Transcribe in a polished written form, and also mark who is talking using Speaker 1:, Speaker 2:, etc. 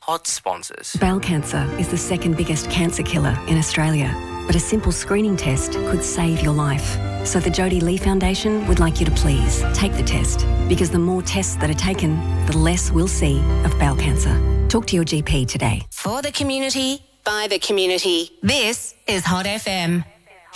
Speaker 1: pod sponsors.
Speaker 2: Bowel cancer is the second biggest cancer killer in Australia, but a simple screening test could save your life. So the Jodie Lee Foundation would like you to please take the test, because the more tests that are taken, the less we'll see of bowel cancer. Talk to your GP today.
Speaker 3: For the community, by the community. This is Hot FM.